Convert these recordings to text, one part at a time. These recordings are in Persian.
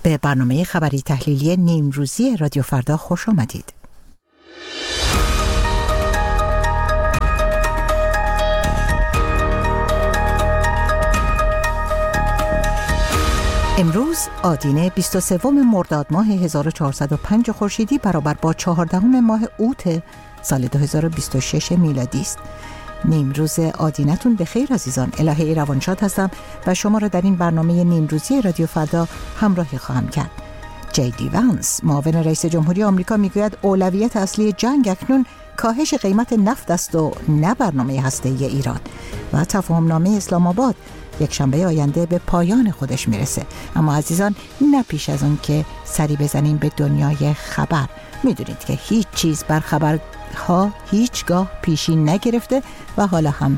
به برنامه خبری تحلیلی نیمروزی رادیو فردا خوش آمدید. امروز آدینه 23 مرداد ماه 1405 خورشیدی برابر با 14 ماه اوت سال 2026 میلادی است. نیمروز آدینتون به خیر عزیزان. الهه روانشاد هستم و شما را در این برنامه نیمروزی رادیو فردا همراهی خواهم کرد. جی.دی. وانس معاون رئیس جمهوری آمریکا میگوید اولویت اصلی جنگ اکنون کاهش قیمت نفت است و نه برنامه هسته‌ای ایران. و تفاهمنامه اسلام آباد یک شنبه آینده به پایان خودش میرسه. اما عزیزان نه پیش از اون که سری بزنیم به دنیای خبر. میدونید که هیچ چیز بر خبرها هیچگاه پیشی نگرفته و حالا هم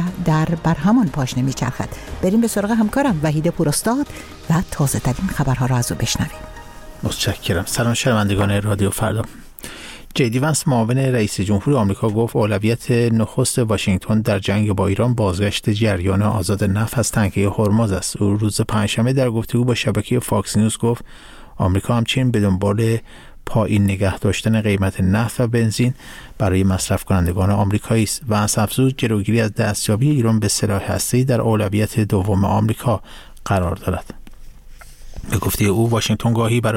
بر همان پاش نمیچرخد. بریم به سراغ همکارم وحید پوراستاد و تازه ترین خبرها را از او بشنویم. متشکرم. سلام شنوندگان رادیو فردا. جی.دی. وانس معاون رئیس جمهور آمریکا گفت اولویت نخست واشنگتن در جنگ با ایران بازگشت جریان آزاد نفت از تنگه هرمز است. او روز پنجشنبه در گفتگو با شبکه فاکس نیوز گفت آمریکا همچنین به دنبال پایین نگه داشتن قیمت نفت و بنزین برای مصرف کنندگان آمریکایی است. وانس افزود جلوگیری از دستیابی ایران به سلاح هسته‌ای در اولویت دوم آمریکا قرار دارد. به گفته او واشنگتن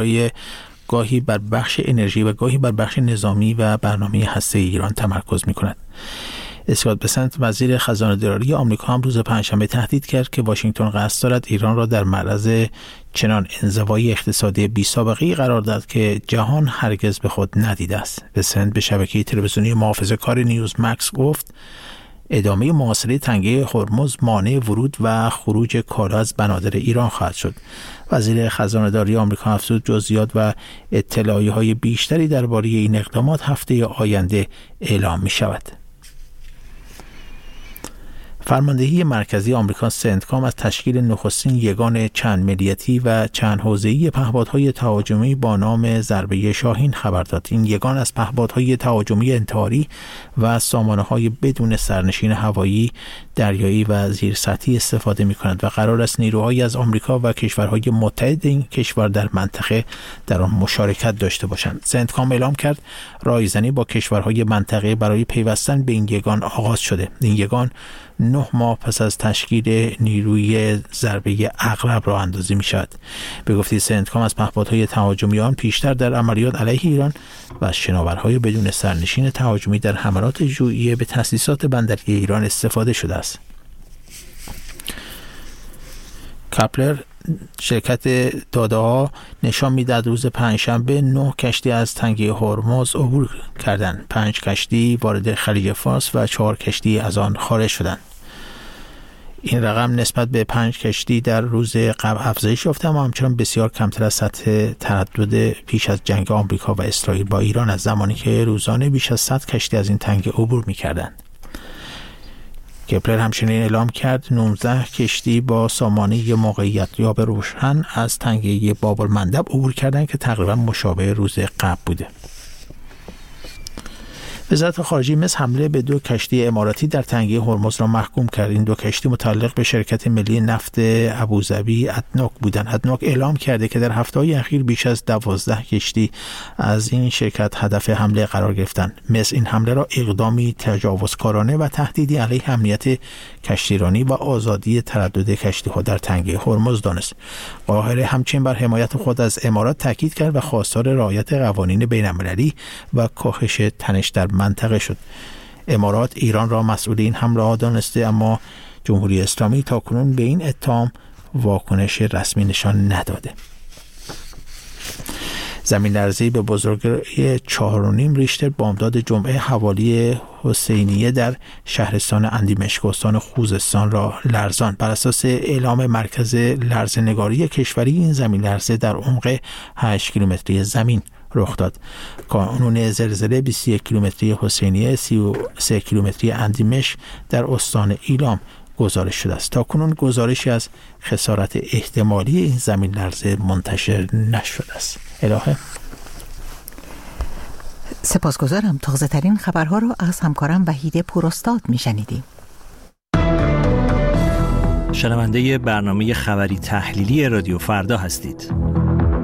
گاهی بر بخش انرژی و گاهی بر بخش نظامی و برنامه هسته‌ای ایران تمرکز می‌کند. اسکات بسنت وزیر خزانه‌داری آمریکا هم روز پنجشنبه تهدید کرد که واشنگتن قصد دارد ایران را در معرض چنان انزوای اقتصادی بی‌سابقه‌ای قرار دهد که جهان هرگز به خود ندیده است. بسنت به شبکه تلویزیونی محافظه‌کار نیوز مکس گفت ادامه محاصره تنگه هرمز مانع ورود و خروج کالا از بنادر ایران خواهد شد. وزیر خزانه‌داری آمریکا افزود جزئیات و اطلاعیه‌های بیشتری درباره این اقدامات هفته آینده اعلام می‌شود. فرماندهی مرکزی آمریکا سنتکام از تشکیل نخستین یگان چند ملیتی و چند حوزه‌ای پهپادهای تهاجمی با نام ضربه شاهین خبر داد. این یگان از پهپادهای تهاجمی انتحاری و سامانه‌های بدون سرنشین هوایی، دریایی و زیرسطحی استفاده می‌کند و قرار است نیروهایی از آمریکا و کشورهای متحد این کشور در منطقه در آن مشارکت داشته باشند. سنتکام اعلام کرد رایزنی با کشورهای منطقه برای پیوستن به این یگان آغاز شده. این یگان 9 ماه پس از تشکیل نیروی ضربه عقرب راه اندازی می شود. به گفته سنتکام از پهپادهای تهاجمی آن پیشتر در عملیات علیه ایران و از شناورهای بدون سرنشین تهاجمی در حملات جویی به تأسیسات بندری ایران استفاده شده است. کپلر شرکت داده‌ها نشان می‌دهد روز پنجشنبه 9 کشتی از تنگه هرمز عبور کردند. 5 کشتی وارد خلیج فارس و 4 کشتی از آن خارج شدند. این رقم نسبت به 5 کشتی در روز قبل افزایش یافته اما همچنان بسیار کمتر از سطح تردد پیش از جنگ آمریکا و اسرائیل با ایران از زمانی که روزانه بیش از 100 کشتی از این تنگه عبور می‌کردند. کپلر همچنین اعلام کرد 19 کشتی با سامانه موقعیت یاب روشن از تنگه باب المندب عبور کردند که تقریبا مشابه روز قبل بوده. وزارت خارجه مصر حمله به 2 کشتی اماراتی در تنگه هرمز را محکوم کرد. این 2 کشتی متعلق به شرکت ملی نفت ابوظبی ادنوک بودند. ادنوک اعلام کرده که در هفته‌های اخیر بیش از 12 کشتی از این شرکت هدف حمله قرار گرفتند. مصر این حمله را اقدامی تجاوزکارانه و تهدیدی علیه امنیت کشتیرانی و آزادی تردد کشتی‌ها در تنگه هرمز دانست. قاهره همچنین بر حمایت خود از امارات تاکید کرد و خواستار رعایت قوانین بین‌المللی و کاهش تنش در منطقه شد. امارات ایران را مسئول این حمله دانسته اما جمهوری اسلامی تاکنون به این اتهام واکنش رسمی نشان نداده. زمین لرزه‌ای به بزرگی 4.5 ریشتر بامداد جمعه حوالی حسینیه در شهرستان اندیمشک استان خوزستان را لرزاند. بر اساس اعلام مرکز لرزه‌نگاری کشوری این زمین لرزه در عمق 8 کیلومتری زمین رخ داد. کانون زلزله 21 کیلومتری حسینیه 33 کیلومتری اندیمشک در استان ایلام گزارش شده است. تاکنون گزارشی از خسارت احتمالی این زمین لرزه منتشر نشده است. الهه سپاسگزارم. تازه ترین خبرها رو از همکارم وحید پوراستاد میشنیدیم. شنونده برنامه خبری تحلیلی رادیو فردا هستید.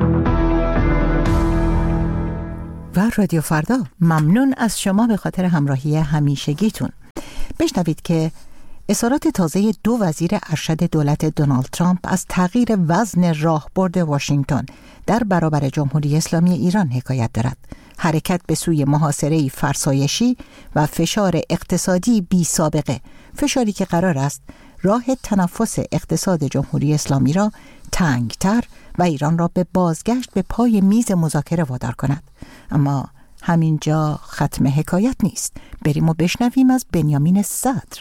و رادیو فردا، ممنون از شما به خاطر همراهی همیشگیتون. بشنوید که اظهارات تازه 2 وزیر ارشد دولت دونالد ترامپ از تغییر وزن راهبرد واشنگتن در برابر جمهوری اسلامی ایران حکایت دارد. حرکت به سوی محاصره فرسایشی و فشار اقتصادی بی سابقه، فشاری که قرار است راه تنفس اقتصاد جمهوری اسلامی را تنگتر و ایران را به بازگشت به پای میز مذاکره وادار کند. اما همینجا ختم حکایت نیست. بریم و بشنویم از بنیامین صدر.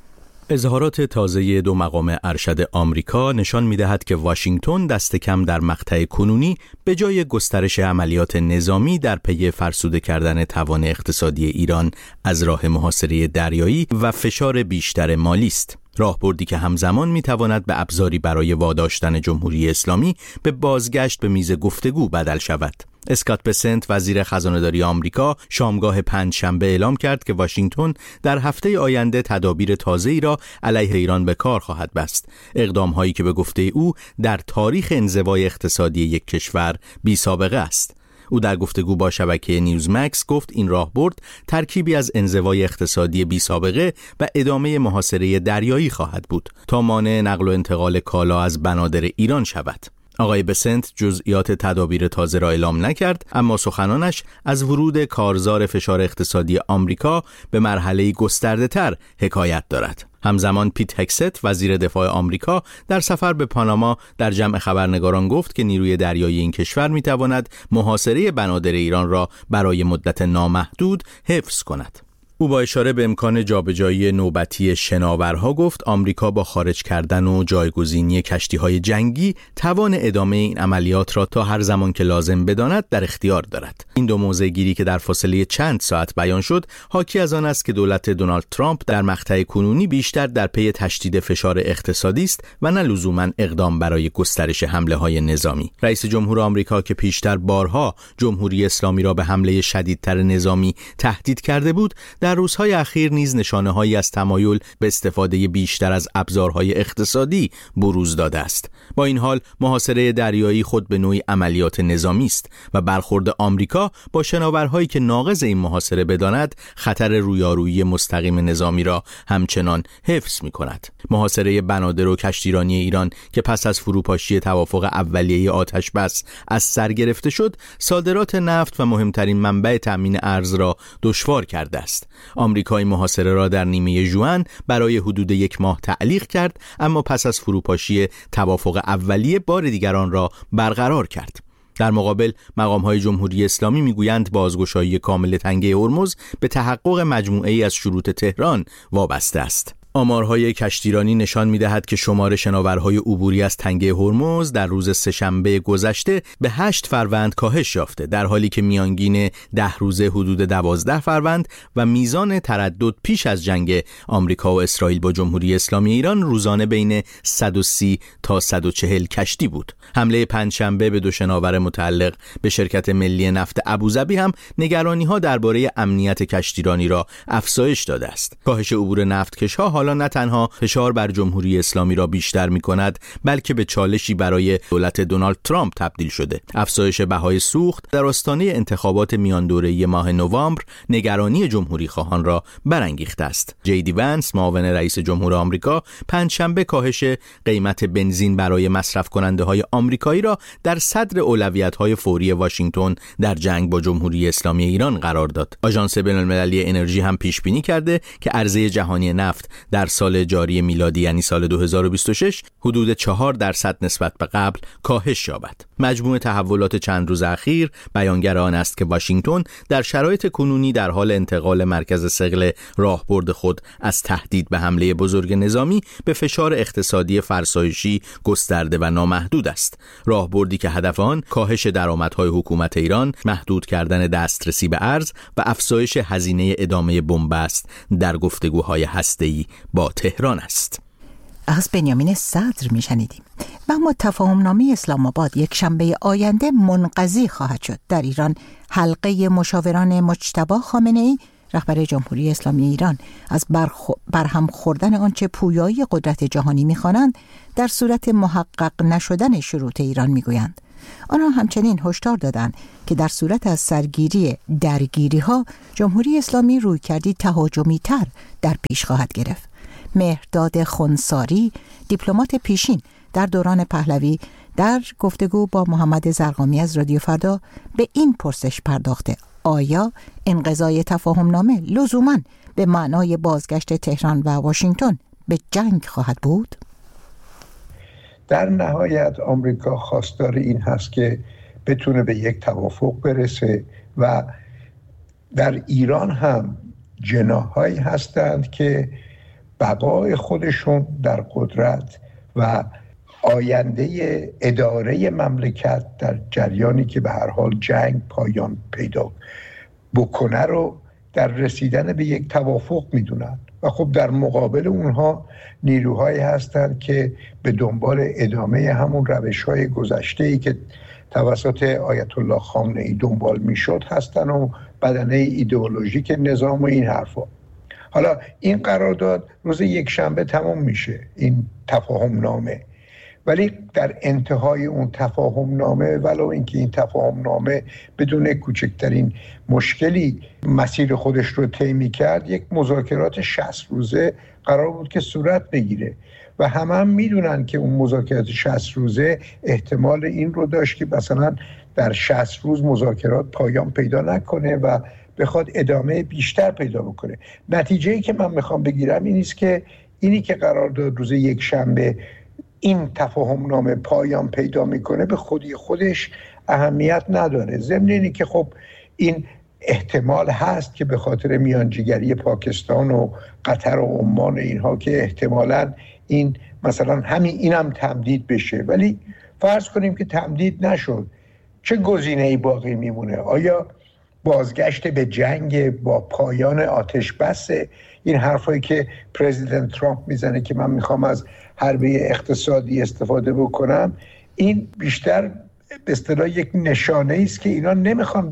اظهارات تازه 2 مقام ارشد آمریکا نشان می‌دهد که واشنگتن دست کم در مقطع کنونی به جای گسترش عملیات نظامی در پی فرسوده کردن توان اقتصادی ایران از راه محاصره دریایی و فشار بیشتر مالی است. راهبردی که همزمان می‌تواند به ابزاری برای واداشتن جمهوری اسلامی به بازگشت به میز گفتگو بدل شود. اسکات بسنت، وزیر خزانه‌داری آمریکا، شامگاه پنجشنبه اعلام کرد که واشنگتن در هفته آینده تدابیر تازه‌ای را علیه ایران به کار خواهد بست. اقدام‌هایی که به گفته او در تاریخ انزوای اقتصادی یک کشور بی‌سابقه است. او در گفتگو با شبکه نیوزمکس گفت این راهبرد ترکیبی از انزوای اقتصادی بی‌سابقه و ادامه محاصره دریایی خواهد بود تا مانع نقل و انتقال کالا از بنادر ایران شود. آقای بسنت جزئیات تدابیر تازه را اعلام نکرد، اما سخنانش از ورود کارزار فشار اقتصادی آمریکا به مرحله گسترده‌تر حکایت دارد. همزمان پیت هکست، وزیر دفاع آمریکا، در سفر به پاناما در جمع خبرنگاران گفت که نیروی دریایی این کشور می‌تواند محاصره بنادر ایران را برای مدت نامحدود حفظ کند. او با اشاره به امکان جابجایی نوبتی شناورها گفت آمریکا با خارج کردن و جایگزینی کشتی‌های جنگی توان ادامه این عملیات را تا هر زمان که لازم بداند در اختیار دارد. این 2 موضع گیری که در فاصله چند ساعت بیان شد حاکی از آن است که دولت دونالد ترامپ در مقطع کنونی بیشتر در پی تشدید فشار اقتصادی است و نه لزوماً اقدام برای گسترش حمله‌های نظامی. رئیس جمهور آمریکا که پیشتر بارها جمهوری اسلامی را به حمله شدیدتر نظامی تهدید کرده بود، در روزهای اخیر نیز نشانه‌هایی از تمایل به استفاده بیشتر از ابزارهای اقتصادی بروز داده است. با این حال محاصره دریایی خود به نوعی عملیات نظامی است و برخورد آمریکا با شناورهایی که ناقض این محاصره بداند خطر رویارویی مستقیم نظامی را همچنان حفظ می‌کند. محاصره بنادر و کشتیرانی ایران که پس از فروپاشی توافق اولیه آتش بس از سر گرفته شد، صادرات نفت و مهمترین منبع تأمین ارز را دشوار کرده است. آمریکای محاصره را در نیمه ژوئن برای حدود 1 ماه تعلیق کرد، اما پس از فروپاشی توافق اولیه بار دیگر آن را برقرار کرد. در مقابل مقام‌های جمهوری اسلامی میگویند بازگشایی کامل تنگه هرمز به تحقق مجموعه‌ای از شروط تهران وابسته است. آمارهای کشتیرانی نشان می‌دهد که شمار شناورهای عبوری از تنگه هرمز در روز سه‌شنبه گذشته به 8 فروند کاهش یافته، در حالی که میانگین 10 روزه حدود 12 فروند و میزان تردد پیش از جنگ آمریکا و اسرائیل با جمهوری اسلامی ایران روزانه بین 130 تا 140 کشتی بود. حمله پنجشنبه به 2 شناور متعلق به شرکت ملی نفت ابوظبی هم نگرانی‌ها درباره امنیت کشتیرانی را افزایش داده است. کاهش عبور نفتکش‌ها حالا نه تنها فشار بر جمهوری اسلامی را بیشتر می‌کند، بلکه به چالشی برای دولت دونالد ترامپ تبدیل شده. افزایش بهای سوخت در آستانه انتخابات میان دوره‌ای ماه نوامبر نگرانی جمهوری خواهان را برانگیخته است. جیدی ونس، معاون رئیس جمهور آمریکا، پنجشنبه کاهش قیمت بنزین برای مصرف کننده‌های آمریکایی را در صدر اولویت‌های فوری واشنگتن در جنگ با جمهوری اسلامی ایران قرار داد. آژانس بین‌المللی انرژی هم پیش بینی کرده که عرضه جهانی نفت در سال جاری میلادی یعنی سال 2026 حدود 4% نسبت به قبل کاهش یابد. مجموع تحولات چند روز اخیر بیانگر آن است که واشنگتن در شرایط کنونی در حال انتقال مرکز ثقل راهبرد خود از تهدید به حمله بزرگ نظامی به فشار اقتصادی فرسایشی گسترده و نامحدود است. راهبردی که هدف آن کاهش درآمدهای حکومت ایران، محدود کردن دسترسی به ارز و افزایش هزینه ادامه بنبست در گفتگوهای هسته‌ای با تهران است. از بنیامین صدر میشنیدیم. و اما تفاهمنامه اسلام آباد یک شنبه آینده منقضی خواهد شد. در ایران حلقه مشاوران مجتبی خامنه‌ای رهبر جمهوری اسلامی ایران از برهم خوردن آنچه پویایی قدرت جهانی می‌خوانند در صورت محقق نشدن شروط ایران میگویند. آنها همچنین هشدار دادند که در صورت از سرگیری درگیری‌ها جمهوری اسلامی رویکردی تهاجمی تر در پیش خواهد گرفت. مهرداد خنساری، دیپلمات پیشین در دوران پهلوی، در گفتگو با محمد زرقامی از رادیو فردا به این پرسش پرداخته: آیا انقضای تفاهمنامه لزوماً به معنای بازگشت تهران و واشنگتن به جنگ خواهد بود؟ در نهایت آمریکا خواستار این هست که بتونه به یک توافق برسه و در ایران هم جناح‌هایی هستند که بقای خودشون در قدرت و آینده اداره مملکت در جریانی که به هر حال جنگ پایان پیدا بکنه رو در رسیدن به یک توافق میدونن و خب در مقابل اونها نیروهایی هستند که به دنبال ادامه همون روش‌های گذشته‌ای که توسط آیت الله خامنه‌ای دنبال میشد هستن و بدنه ایدئولوژیک نظام و این حرفا. حالا این قرارداد روز یکشنبه تمام میشه، این تفاهم نامه، ولی در انتهای اون تفاهم نامه ولو اینکه این تفاهم نامه بدون کوچکترین مشکلی مسیر خودش رو طی کرد، یک مذاکرات 60 روزه قرار بود که صورت بگیره و هم میدونن که اون مذاکرات 60 روزه احتمال این رو داشت که مثلا در 60 روز مذاکرات پایان پیدا نکنه و بخواد ادامه بیشتر پیدا بکنه. نتیجه‌ای که من میخوام بگیرم این است که اینی که قرار داد روز یکشنبه این تفاهم نامه پایان پیدا میکنه به خودی خودش اهمیت نداره، ضمن اینی که خب این احتمال هست که به خاطر میانجیگری پاکستان و قطر و عمان اینها که احتمالاً این مثلا همین اینم تمدید بشه، ولی فرض کنیم که تمدید نشد، چه گزینه‌ای باقی میمونه؟ آیا بازگشت به جنگ با پایان آتش بس؟ این حرفایی که پرزیدنت ترامپ میزنه که من میخوام از حربه اقتصادی استفاده بکنم، این بیشتر به اصطلاح یک نشانه است که اینا نمیخوان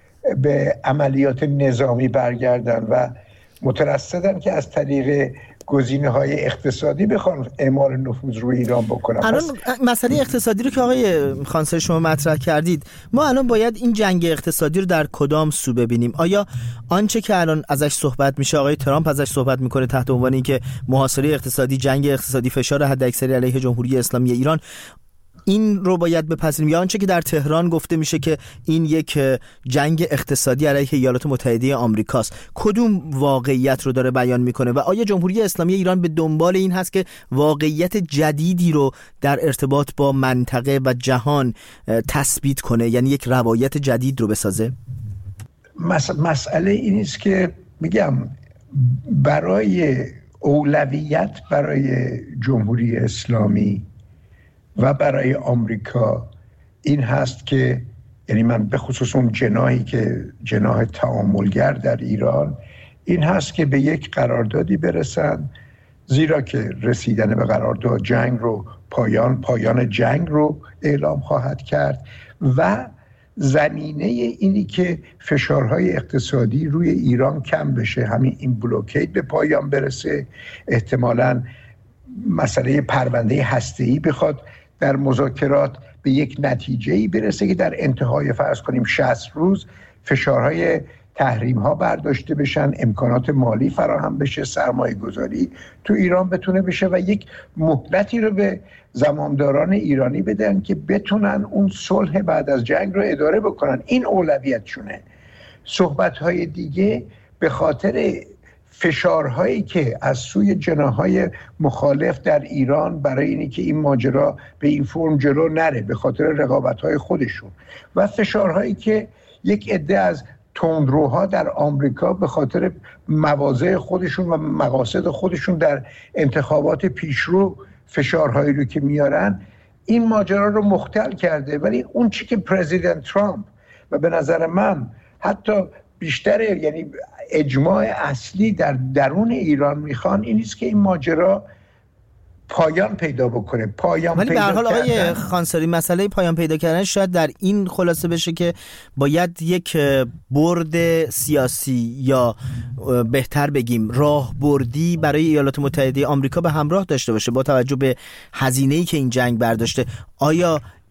به عملیات نظامی برگردن و مترصدن که از طریق گزینه‌های اقتصادی بخوان اعمال نفوذ روی ایران بکنن. الان مسئله اقتصادی رو که آقای خانساری شما مطرح کردید، ما الان باید این جنگ اقتصادی رو در کدام سو ببینیم؟ آیا آنچه که الان ازش صحبت میشه، آقای ترامپ ازش صحبت میکنه تحت عنوان اینکه محاصره اقتصادی، جنگ اقتصادی، فشار حداکثری علیه جمهوری اسلامی ایران، این رو باید بپذیریم، یا آنچه که در تهران گفته میشه که این یک جنگ اقتصادی علیه ایالات متحده آمریکاست؟ کدوم واقعیت رو داره بیان میکنه و آیا جمهوری اسلامی ایران به دنبال این هست که واقعیت جدیدی رو در ارتباط با منطقه و جهان تثبیت کنه، یعنی یک روایت جدید رو بسازه؟ مسئله این است که میگم برای اولویت برای جمهوری اسلامی و برای آمریکا این هست که، یعنی من به خصوص اون جناحی که جناح تعاملگر در ایران، این هست که به یک قراردادی برسن، زیرا که رسیدن به قرارداد جنگ رو پایان جنگ رو اعلام خواهد کرد و زمینه اینی که فشارهای اقتصادی روی ایران کم بشه، همین این بلوکید به پایان برسه، احتمالاً مسئله پرونده هسته‌ای بخواد در مذاکرات به یک نتیجه‌ای برسه که در انتهای فرض کنیم 60 روز فشارهای تحریم‌ها برداشته بشن، امکانات مالی فراهم بشه، سرمایه گذاری تو ایران بتونه بشه و یک مهلتی رو به زمامداران ایرانی بدن که بتونن اون صلح بعد از جنگ رو اداره بکنن. این اولویتشونه. صحبت‌های دیگه به خاطر فشارهایی که از سوی جناح‌های مخالف در ایران برای اینی که این ماجرا به این فرم جلو نره، به خاطر رقابت‌های خودشون و فشارهایی که یک عده از تندروها در آمریکا به خاطر مواضع خودشون و مقاصد خودشون در انتخابات پیشرو فشارهایی رو که میارن، این ماجرا رو مختل کرده. ولی اون چی که پرزیدنت ترامپ و به نظر من حتی بیشتر، یعنی اجماع اصلی در درون ایران میخوان، این است که این ماجرا پایان پیدا بکنه. ولی به هر حال آقای خانساری، مسئله پایان پیدا کردن شاید در این خلاصه بشه که باید یک برد سیاسی یا بهتر بگیم راهبردی برای ایالات متحده آمریکا به همراه داشته باشه با توجه به هزینه‌ای که این جنگ برداشته. آیا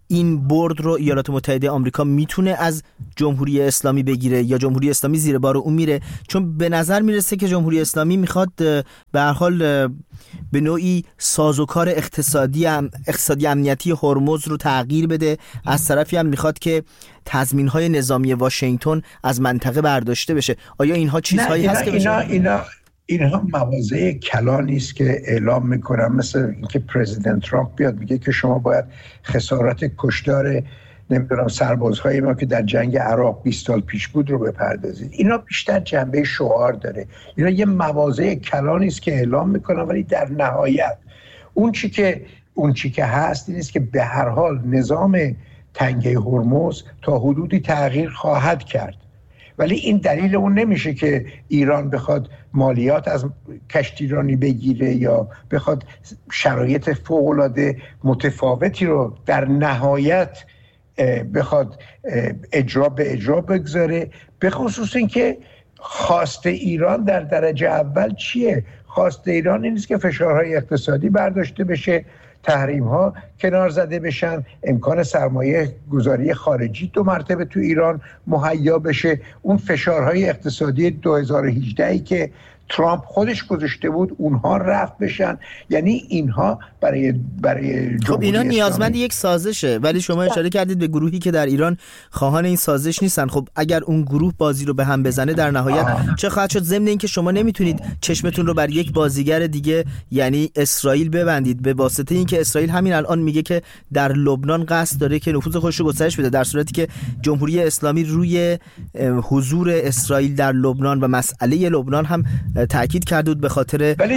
این برد رو ایالات متحده آمریکا میتونه از جمهوری اسلامی بگیره یا جمهوری اسلامی زیر بار اون میره؟ چون به نظر میرسه که جمهوری اسلامی میخواد به هر حال به نوعی سازوکار اقتصادی امنیتی هرمز رو تغییر بده، از طرفی هم میخواد که تضمین‌های نظامی واشنگتن از منطقه برداشته بشه. آیا اینها چیزهایی هست که اینها مواضع کلانی است که اعلام میکنن، مثل اینکه پرزیدنت ترامپ بیاد میگه که شما باید خسارات کشتار سربازهای ما که در جنگ عراق 20 سال پیش بود رو بپردازید. اینا بیشتر جنبه شعار داره، اینا یه مواضع کلانی است که اعلام میکنن، ولی در نهایت اون چی که هست این است که به هر حال نظام تنگه هرمز تا حدودی تغییر خواهد کرد، ولی این دلیل اون نمیشه که ایران بخواد مالیات از کشتیرانی بگیره یا بخواد شرایط فوق‌العاده متفاوتی رو در نهایت بخواد اجرا بگذاره. به خصوص این که خواست ایران در درجه اول چیه؟ خواست ایران این است که فشارهای اقتصادی برداشته بشه، تحریم ها کنار زده بشن، امکان سرمایه گذاری خارجی 2 مرتبه تو ایران مهیا بشه، اون فشارهای اقتصادی 2018 که ترامپ خودش گذاشته بود اونها رفع بشن. یعنی اینها برای خب اینا نیازمند یک سازشه، ولی شما اشاره کردید به گروهی که در ایران خواهان این سازش نیستن. خب اگر اون گروه بازی رو به هم بزنه در نهایت چه خواهد شد؟ ضمن این که شما نمیتونید چشمتون رو بر یک بازیگر دیگه یعنی اسرائیل ببندید، به واسطه اینکه اسرائیل همین الان میگه که در لبنان قصد داره که نفوذ خودش رو گسترش بده، در صورتی که جمهوری اسلامی روی حضور اسرائیل در لبنان و مسئله لبنان هم تاکید کرده بود به خاطر ولی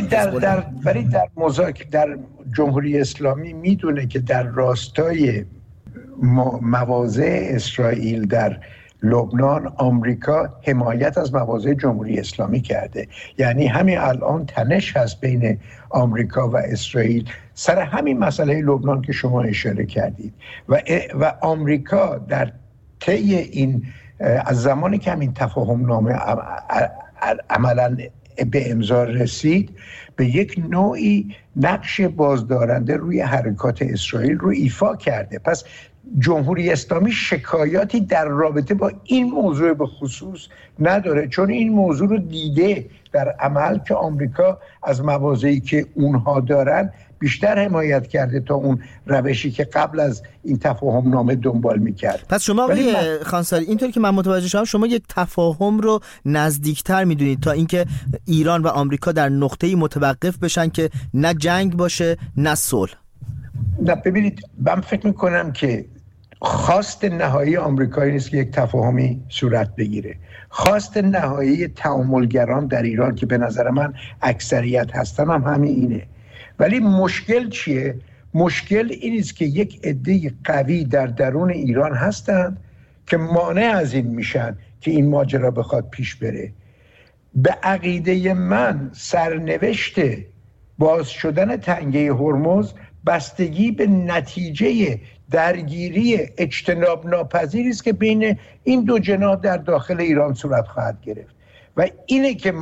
در جمهوری اسلامی میدونه که در راستای مواضع اسرائیل در لبنان آمریکا حمایت از مواضع جمهوری اسلامی کرده. یعنی همین الان تنش هست بین آمریکا و اسرائیل سر همین مسئله لبنان که شما اشاره کردید و آمریکا در طی این از زمانی که همین تفاهم نامه عملاً به امضا رسید به یک نوعی نقش بازدارنده روی حرکات اسرائیل رو ایفا کرده. پس جمهوری اسلامی شکایاتی در رابطه با این موضوع به خصوص نداره، چون این موضوع رو دیده در عمل که آمریکا از مواضعی که اونها دارن بیشتر حمایت کرده تا اون روشی که قبل از این تفاهم نامه دنبال میکرد. پس شما آقای خانساری اینطوری که من متوجه شدم شما یک تفاهم رو نزدیکتر میدونید تا اینکه ایران و آمریکا در نقطه‌ای متوقف بشن که نه جنگ باشه نه صلح. نه ببینید، من فکر میکنم که خواست نهایی آمریکایی نیست که یک تفاهمی صورت بگیره. خواست نهایی تعاملگران در ایران که به نظر من اکثریت هستن هم همین اینه. ولی مشکل چیه؟ مشکل این است که یک عده قوی در درون ایران هستند که مانع از این میشن که این ماجرا بخواد پیش بره. به عقیده من سرنوشت باز شدن تنگه هرمز بستگی به نتیجه درگیری اجتناب ناپذیری است که بین این دو جناح در داخل ایران صورت خواهد گرفت و اینه که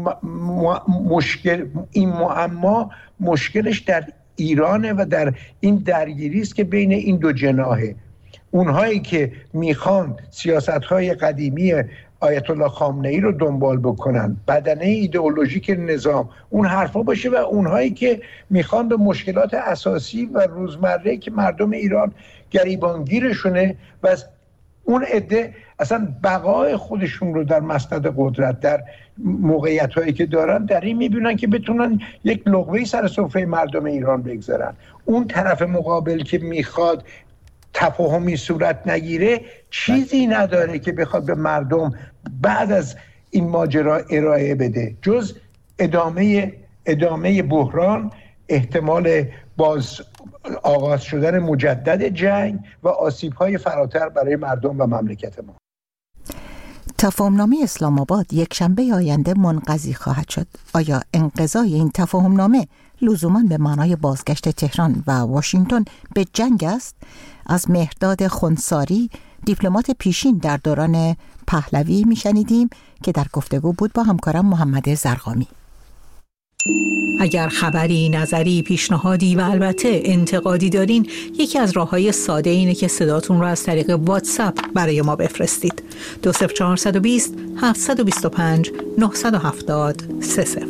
این معما مشکلش در ایرانه و در این درگیری است که بین این دو جناحه. اونهایی که میخوان سیاست‌های قدیمی آیت الله خامنه‌ای رو دنبال بکنن، بدنه ایدئولوژیک نظام اون حرفا باشه، و اونهایی که میخوان به مشکلات اساسی و روزمره که مردم ایران گریبانگیرشونه و از اون عده اصلا بقای خودشون رو در مسند قدرت در موقعیت‌هایی که دارن در این میبینن که بتونن یک لقمه‌ای سر سفره مردم ایران بگذارن. اون طرف مقابل که میخواد تفاهمی صورت نگیره چیزی نداره که بخواد به مردم بعد از این ماجرا ارائه بده جز ادامه بحران، احتمال باز آغاز شدن مجدد جنگ و آسیب‌های فراتر برای مردم و مملکت ما. تفاهمنامه اسلام آباد یک شنبه آینده منقضی خواهد شد. آیا انقضای این تفاهمنامه لزوماً به معنای بازگشت تهران و واشنگتن به جنگ است؟ از مهرداد خنساری، دیپلمات پیشین در دوران پهلوی میشنیدیم که در گفتگو بود با همکارم محمد زرقامی. اگر خبری، نظری، پیشنهادی و البته انتقادی دارین، یکی از راه‌های ساده اینه که صداتون رو از طریق واتساپ برای ما بفرستید. 20420 725 970 30.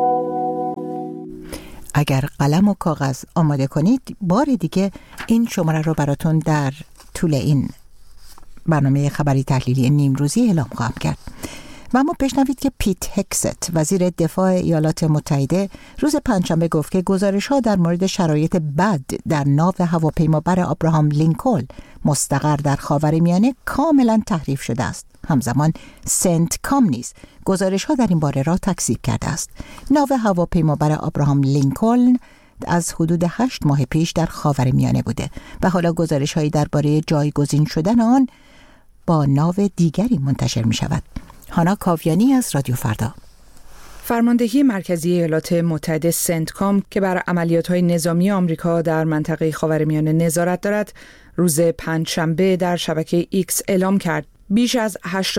اگر قلم و کاغذ آماده کنید، بار دیگه این شماره رو براتون در طول این برنامه خبری تحلیلی نیمروزی اعلام خواهم کرد. و اما بشنوید که پیت هکست، وزیر دفاع ایالات متحده، روز پنجشنبه گفت که گزارش‌ها در مورد شرایط بد در ناو هواپیمابر ابراهام لینکلن مستقر در خاورمیانه کاملا تحریف شده است. همزمان سنتکام نیز گزارش‌ها در این باره را تکذیب کرده است. ناو هواپیمابر ابراهام لینکلن از حدود 8 ماه پیش در خاورمیانه بوده و حالا گزارش‌هایی درباره جایگزین شدن آن با ناو دیگری منتشر می‌شود. هانا کاویانی از رادیو فردا. فرماندهی مرکزی ایالات متحده سنتکام که بر عملیات‌های نظامی آمریکا در منطقه خاورمیانه نظارت دارد، روز پنجشنبه در شبکه ایکس اعلام کرد بیش از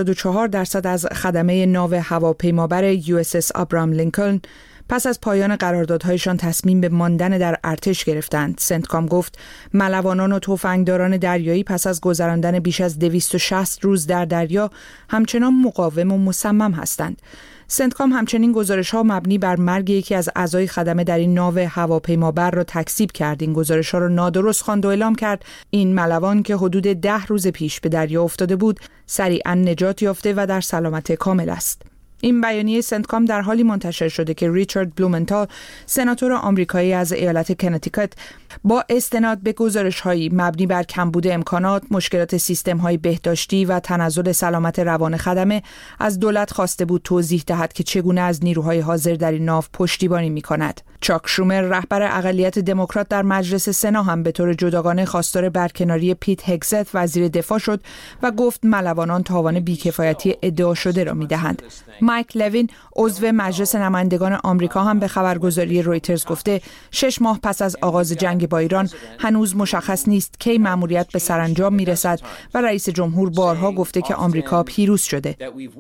84% از خدمه ناو هواپیمابر USS ابراهام لینکلن پس از پایان قراردادهایشان تصمیم به ماندن در ارتش گرفتند. سنتکام گفت ملوانان و تفنگداران دریایی پس از گذراندن بیش از 260 روز در دریا همچنان مقاوم و مصمم هستند. سنتکام همچنین گزارش‌ها مبنی بر مرگ یکی از اعضای خدمه در این ناو هواپیمابر را تکذیب کرد. این گزارش‌ها را نادرست خواند و اعلام کرد این ملوان که حدود 10 روز پیش به دریا افتاده بود، سریعاً نجات یافته و در سلامت کامل است. این بیانیه سنتکام در حالی منتشر شده که ریچارد بلومنتال، سناتور آمریکایی از ایالت کنتیکت، با استناد به گزارش‌هایی مبنی بر کمبود امکانات، مشکلات سیستم‌های بهداشتی و تنزل سلامت روان خدمه از دولت خواسته بود توضیح دهد که چگونه از نیروهای حاضر در این ناو پشتیبانی می‌کند. چاک شومر، رهبر اقلیت دموکرات در مجلس سنا، هم به طور جداگانه خواستار برکناری پیت هگست وزیر دفاع شد و گفت ملوانان تاوان بیکفایتی ادعا شده را می‌دهند. مایک لوین، عضو مجلس نمایندگان آمریکا، هم به خبرگزاری رویترز گفته 6 ماه پس از آغاز جنگ با ایران هنوز مشخص نیست کی مأموریت به سرانجام میرسد و رئیس جمهور بارها گفته که آمریکا پیروز شده.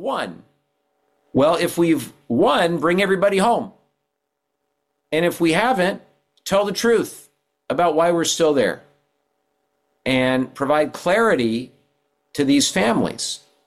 Well, if we've won, bring everybody home. And if we haven't, tell the truth about why we're still there and provide clarity to these families.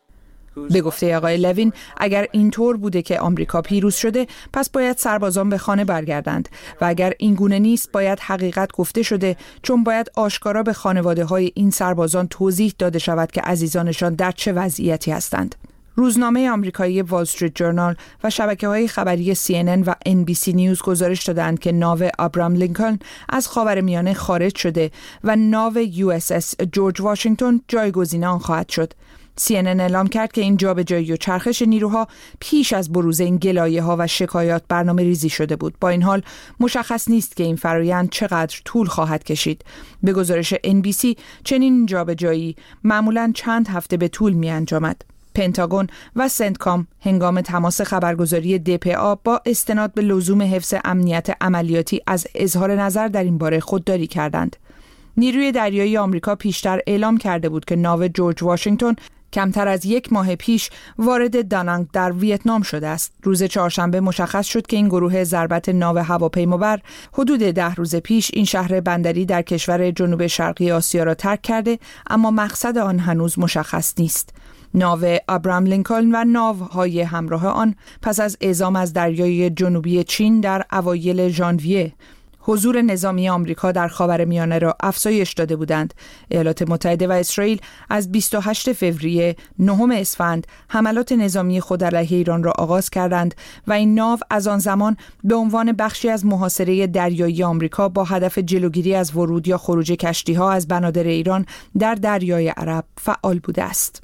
به گفته آقای لوین، اگر اینطور بوده که آمریکا پیروز شده، پس باید سربازان به خانه برگردند و اگر این گونه نیست، باید حقیقت گفته شده، چون باید آشکارا به خانواده‌های این سربازان توضیح داده شود که عزیزانشان در چه وضعیتی هستند. روزنامه آمریکایی وال استریت جورنال و شبکه‌های خبری CNN و NBC نیوز گزارش دادند که ناو ابراهام لینکلن از خاورمیانه خارج شده و ناو USS جورج واشنگتن جایگزین آن خواهد شد. CNN اعلام کرد که این جابجایی و چرخش نیروها پیش از بروز این گلایه‌ها و شکایات برنامه ریزی شده بود. با این حال مشخص نیست که این فرآیند چقدر طول خواهد کشید. به گزارش NBC چنین جابجایی معمولاً چند هفته به طول می‌انجامد. پنتاگون و سنتکام هنگام تماس خبرگزاری DPA با استناد به لزوم حفظ امنیت عملیاتی از اظهار نظر در این باره خودداری کردند. نیروی دریایی آمریکا پیشتر اعلام کرده بود که ناو جورج واشنگتن کمتر از 1 ماه پیش وارد دانانگ در ویتنام شده است. روز چهارشنبه مشخص شد که این گروه ضربت ناو هواپیمابر حدود 10 روز پیش این شهر بندری در کشور جنوب شرقی آسیا را ترک کرده، اما مقصد آن هنوز مشخص نیست. ناو ابراهام لینکلن و ناوهای همراه آن پس از اعزام از دریای جنوبی چین در اوایل ژانویه حضور نظامی آمریکا در خاورمیانه را افزایش داده بودند. ایالات متحده و اسرائیل از 28 فوریه 9 اسفند حملات نظامی خود علیه ایران را آغاز کردند و این ناو از آن زمان به عنوان بخشی از محاصره دریایی آمریکا با هدف جلوگیری از ورود یا خروج کشتی‌ها از بنادر ایران در دریای عرب فعال بوده است.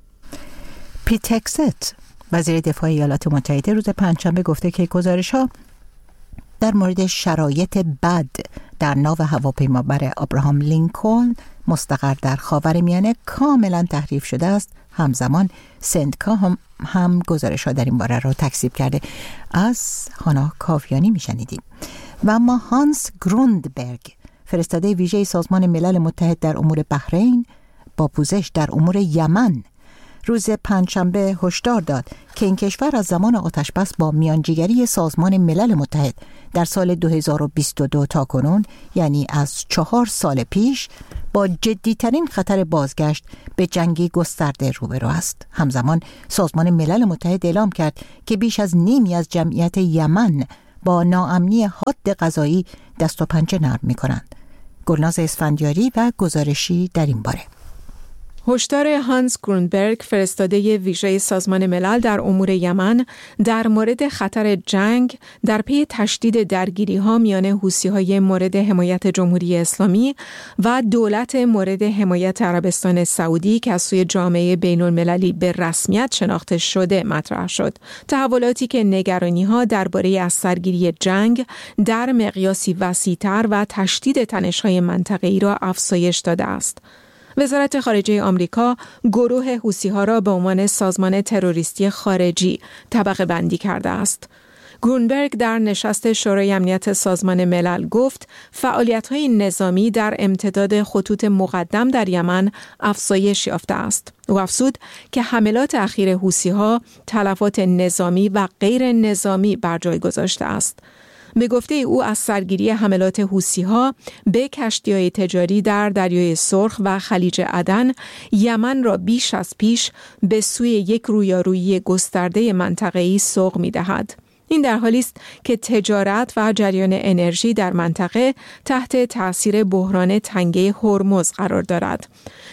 پیت هگست، وزیر دفاع ایالات متحده، روز پنجشنبه گفته که گزارش‌ها در مورد شرایط بد در ناو هواپیمابر ابراهام لینکلن مستقر در خاورمیانه کاملا تحریف شده است. همزمان سنتکام هم گزارش‌ها در این باره را تکذیب کرده. از هانا کاویانی میشنیدیم. و اما هانس گروندبرگ، فرستاده ویژه سازمان ملل متحد در امور بحرین، با پوزش در امور یمن روز پنجشنبه هشدار داد که این کشور از زمان آتشبس با میانجیگری سازمان ملل متحد در سال 2022 تا کنون، یعنی از 4 سال پیش، با جدیترین خطر بازگشت به جنگی گسترده روبرو است. همزمان سازمان ملل متحد اعلام کرد که بیش از نیمی از جمعیت یمن با ناامنی حاد غذایی دست و پنجه نرم می‌کنند. گلناز اسفندیاری و گزارشی در این باره. هشدار هانس گرونبرگ، فرستاده ویژه سازمان ملل در امور یمن، در مورد خطر جنگ در پی تشدید درگیری‌ها میان حوثی‌های مورد حمایت جمهوری اسلامی و دولت مورد حمایت عربستان سعودی که از سوی جامعه بین‌المللی به رسمیت شناخته شده مطرح شد. تحولاتی که نگرانی‌ها درباره از سرگیری جنگ در مقیاسی وسیع‌تر و تشدید تنش‌های منطقه‌ای را افزایش داده است. وزارت خارجه آمریکا گروه حوثی‌ها را به عنوان سازمان تروریستی خارجی طبقه بندی کرده است. گرونبرگ در نشست شورای امنیت سازمان ملل گفت فعالیت‌های نظامی در امتداد خطوط مقدم در یمن افزایش یافته است. او افزود که حملات اخیر حوثی‌ها تلفات نظامی و غیر نظامی بر جای گذاشته است. به گفته او از سرگیری حملات حوثی‌ها به کشتی‌های تجاری در دریای سرخ و خلیج عدن، یمن را بیش از پیش به سوی یک رویارویی گسترده منطقه‌ای سوق می‌دهد. این در حالی است که تجارت و جریان انرژی در منطقه تحت تأثیر بحران تنگه هرمز قرار دارد.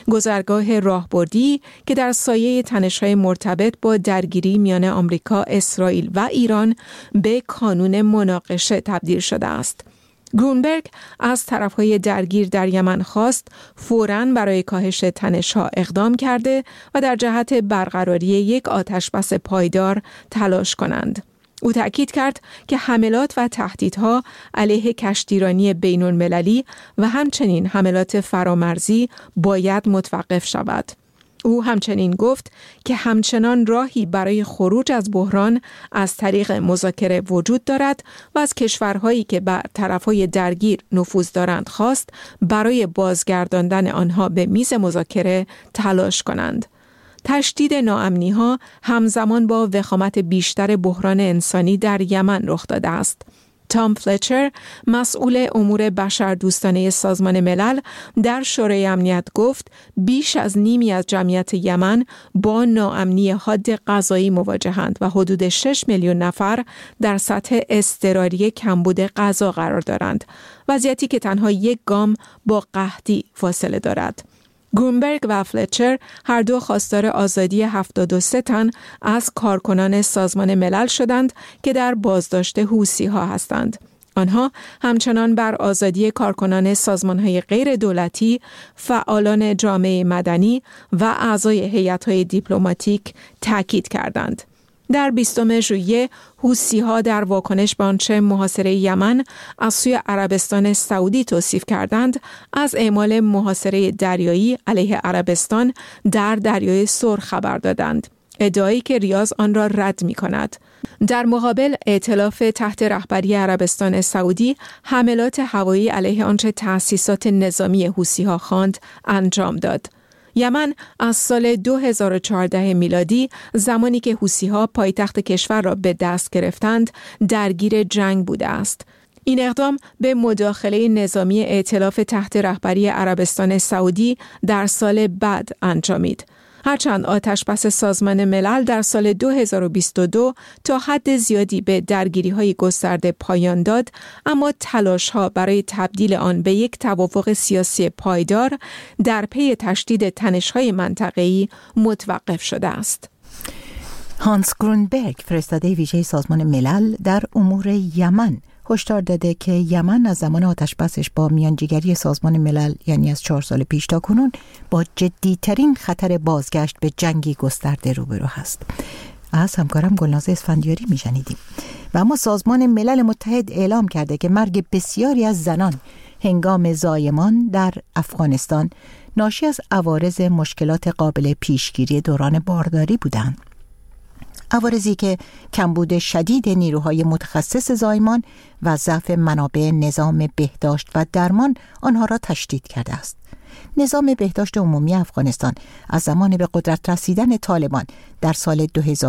گذرگاه راهبردی که در سایه تنش‌های مرتبط با درگیری میان آمریکا، اسرائیل و ایران به کانون مناقشه تبدیل شده است. گرونبرگ از طرف‌های درگیر در یمن خواست فوراً برای کاهش تنش‌ها اقدام کرده و در جهت برقراری یک آتشبس پایدار تلاش کنند. او تأکید کرد که حملات و تهدیدها علیه کشتیرانی بین‌المللی و همچنین حملات فرامرزی باید متوقف شود. او همچنین گفت که همچنان راهی برای خروج از بحران از طریق مذاکره وجود دارد و از کشورهایی که بر طرفهای درگیر نفوذ دارند خواست برای بازگرداندن آنها به میز مذاکره تلاش کنند. تشدید ناامنی‌ها همزمان با وخامت بیشتر بحران انسانی در یمن رخ داده است. تام فلچر، مسئول امور بشردوستانه سازمان ملل، در شورای امنیت گفت بیش از نیمی از جمعیت یمن با ناامنی حاد غذایی مواجهند و حدود 6 میلیون نفر در سطح اضطراری کمبود غذا قرار دارند، وضعیتی که تنها یک گام با قحطی فاصله دارد. گرونبرگ و فلچر هر دو خواستار آزادی 73 تن از کارکنان سازمان ملل شدند که در بازداشت حوثی‌ها هستند. آنها همچنان بر آزادی کارکنان سازمان‌های غیر دولتی، فعالان جامعه مدنی و اعضای هیئت‌های دیپلماتیک تاکید کردند. در 20 ژوئیه حوثی‌ها در واکنش به آنچه محاصره یمن از سوی عربستان سعودی توصیف کردند، از اعمال محاصره دریایی علیه عربستان در دریای سرخ خبر دادند، ادعایی که ریاض آن را رد می‌کند. در مقابل، ائتلاف تحت رهبری عربستان سعودی حملات هوایی علیه آنچه تأسیسات نظامی حوثی‌ها خواند انجام داد. یمن از سال 2014 میلادی، زمانی که حوثی‌ها پایتخت کشور را به دست گرفتند، درگیر جنگ بوده است. این اقدام به مداخله نظامی ائتلاف تحت رهبری عربستان سعودی در سال بعد انجامید. هرچند آتشبس سازمان ملل در سال 2022 تا حد زیادی به درگیری‌های گسترده پایان داد، اما تلاش‌ها برای تبدیل آن به یک توافق سیاسی پایدار در پی تشدید تنش‌های منطقه‌ای متوقف شده است. هانس گرونبرگ، فرستاده ویژه سازمان ملل در امور یمن، هشدار داده که یمن از زمان آتشبسش با میانجیگری سازمان ملل، یعنی از 4 سال پیش تا کنون، با جدیترین خطر بازگشت به جنگی گسترده روبرو هست. از همکارم گلناز اسفندیاری میشنیدیم. و اما سازمان ملل متحد اعلام کرده که مرگ بسیاری از زنان هنگام زایمان در افغانستان ناشی از عوارض مشکلات قابل پیشگیری دوران بارداری بودند. عوارضی که کمبود شدید نیروهای متخصص زایمان و ضعف منابع نظام بهداشت و درمان آنها را تشدید کرده است. نظام بهداشت عمومی افغانستان از زمان به قدرت رسیدن طالبان در سال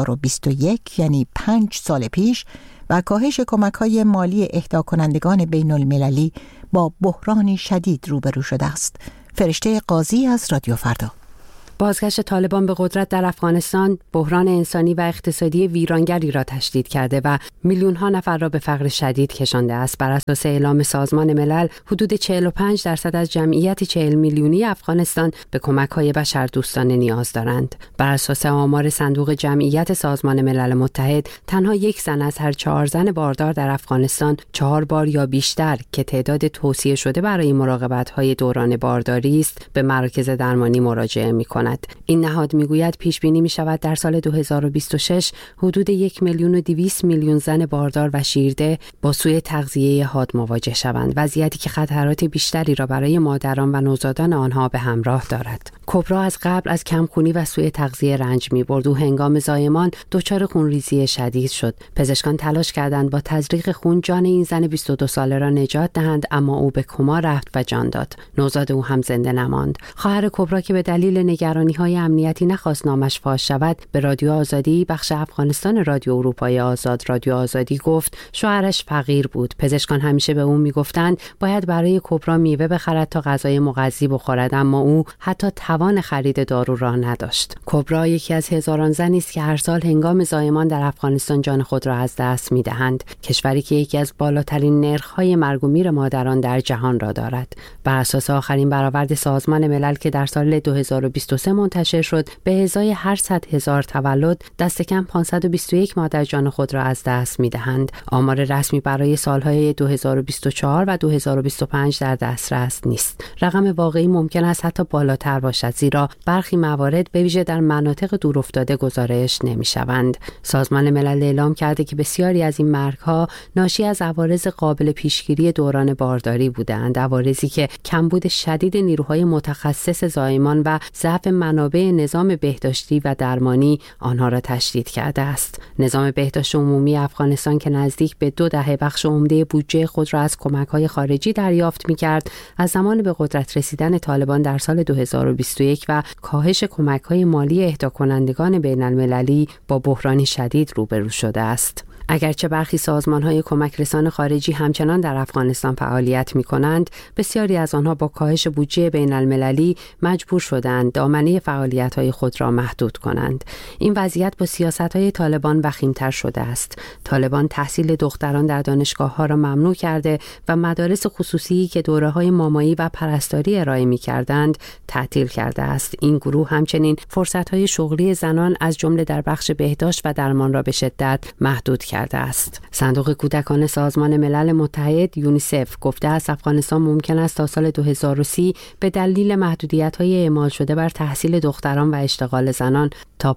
2021 یعنی 5 سال پیش و کاهش کمک‌های مالی اهدا کنندگان بین المللی با بحرانی شدید روبرو شده است. فرشته قاضی از رادیو فردا. بازگشت طالبان به قدرت در افغانستان بحران انسانی و اقتصادی ویرانگری را تشدید کرده و میلیون‌ها نفر را به فقر شدید کشانده است. بر اساس اعلام سازمان ملل، حدود 45% از جمعیت 40 میلیونی افغانستان به کمک‌های بشردوستانه نیاز دارند. بر اساس آمار صندوق جمعیت سازمان ملل متحد، تنها 1 زن از هر 4 زن باردار در افغانستان 4 بار یا بیشتر که تعداد توصیه شده برای مراقبت‌های دوران بارداری است، به مراکز درمانی مراجعه می‌کند. این نهاد میگوید پیش بینی می شود در سال 2026 حدود 1,200,000 زن باردار و شیرده با سوء تغذیه حاد مواجه شوند، وضعیتی که خطرات بیشتری را برای مادران و نوزادان آنها به همراه دارد. کبرا از قبل از کمخونی و سوء تغذیه رنج می‌برد و هنگام زایمان دچار خونریزی شدید شد. پزشکان تلاش کردند با تزریق خون جان این زن 22 ساله را نجات دهند، اما او به کما رفت و جان داد. نوزاد او هم زنده نماند. خواهر کبرا که به دلیل نگرانی‌های امنیتی نخواست نامش فاش شود، به رادیو آزادی بخش افغانستان رادیو اروپای آزاد رادیو آزادی گفت شوهرش فقیر بود. پزشکان همیشه به او میگفتند باید برای کبرا میوه بخرد تا غذای مغذی بخورد، اما او حتی توان خرید دارو را نداشت. کبرا یکی از هزاران زنی است که هر سال هنگام زایمان در افغانستان جان خود را از دست می‌دهند، کشوری که یکی از بالاترین نرخ‌های مرگ و میر مادران در جهان را دارد. بر اساس آخرین برآورد سازمان ملل که در سال 2023 منتشر شد، به ازای هر 100,000 تولد دست کم 521 مادر جان خود را از دست می‌دهند. آمار رسمی برای سال‌های 2024 و 2025 در دسترس نیست. رقم واقعی ممکن است حتی بالاتر باشد، زیرا برخی موارد به ویژه در مناطق دورافتاده گزارش نمی‌شوند. سازمان ملل اعلام کرده که بسیاری از این مرگ‌ها ناشی از عوارض قابل پیشگیری دوران بارداری بودند، عوارضی که کمبود شدید نیروهای متخصص زایمان و ضعف منابع نظام بهداشتی و درمانی آنها را تشدید کرده است. نظام بهداشت عمومی افغانستان که نزدیک به 2 دهه بخش عمده بودجه خود را از کمک‌های خارجی دریافت می‌کرد، از زمان به قدرت رسیدن طالبان در سال 2021 و کاهش کمک‌های مالی اهدا کنندگان بین‌المللی با بحرانی شدید روبرو شده است. اگرچه برخی سازمان‌های کمک رسان خارجی همچنان در افغانستان فعالیت می‌کنند، بسیاری از آنها با کاهش بودجه بین‌المللی مجبور شدند دامنه فعالیت‌های خود را محدود کنند. این وضعیت با سیاست‌های طالبان وخیم‌تر شده است. طالبان تحصیل دختران در دانشگاه‌ها را ممنوع کرده و مدارس خصوصی که دوره‌های مامایی و پرستاری ارائه می‌کردند تعطیل کرده است. این گروه همچنین فرصت‌های شغلی زنان از جمله در بخش بهداشت و درمان را به شدت محدود کرده است. صندوق کودکان سازمان ملل متحد یونیسف گفته است افغانستان ممکن است تا سال 2030 به دلیل محدودیت‌های اعمال شده بر تحصیل دختران و اشتغال زنان تا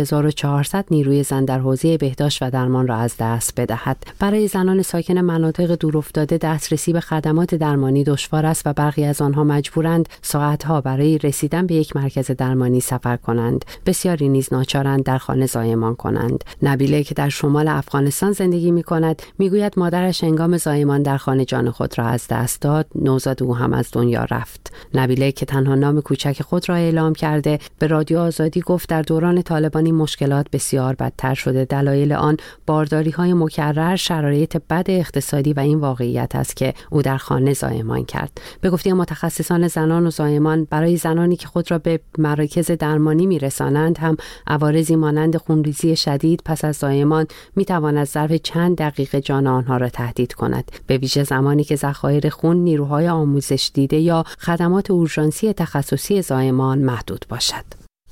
5400 نیروی زن در حوزه بهداشت و درمان را از دست بدهد. برای زنان ساکن مناطق دورافتاده دسترسی به خدمات درمانی دشوار است و برخی از آنها مجبورند ساعت‌ها برای رسیدن به یک مرکز درمانی سفر کنند. بسیاری نیز ناچارند در خانه زایمان کنند. نبیله که در شمال افغانستان زندگی می‌کند میگوید مادرش هنگام زایمان در خانه جان خود را از دست داد، نوزاد او هم از دنیا رفت. نبیله که تنها نام کوچک خود را اعلام کرده به رادیو آزادی گفت در دوران طالبانی مشکلات بسیار بدتر شده. دلایل آن بارداری‌های مکرر، شرایط بد اقتصادی و این واقعیت است که او در خانه زایمان کرد. به گفته متخصصان زنان و زایمان، برای زنانی که خود را به مراکز درمانی می‌رسانند هم عوارضی مانند خونریزی شدید پس از زایمان می‌تواند ظرف چند دقیقه جان آنها را تهدید کند، به ویژه زمانی که ذخایر خون، نیروهای آموزش دیده یا خدمات اورژانسی تخصصی زایمان محدود باشد.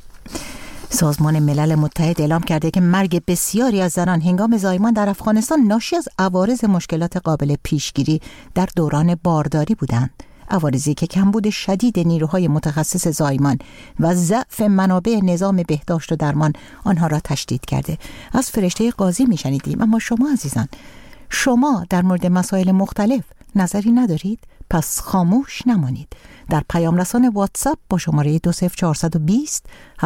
سازمان ملل متحد اعلام کرده که مرگ بسیاری از زنان هنگام زایمان در افغانستان ناشی از عوارض مشکلات قابل پیشگیری در دوران بارداری بودند. عوارضی که کمبود شدید نیروهای متخصص زایمان و ضعف منابع نظام بهداشت و درمان آنها را تشدید کرده. از فرشته قاضی میشنیدیم. اما شما عزیزان، شما در مورد مسائل مختلف نظری ندارید؟ پس خاموش نمانید. در پیام رسان واتساپ با شماره 20420